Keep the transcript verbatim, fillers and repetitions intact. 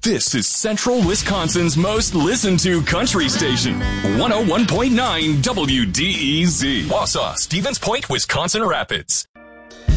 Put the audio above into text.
This is Central Wisconsin's most listened to country station, one oh one point nine W D E Z. Wausau, Stevens Point, Wisconsin Rapids.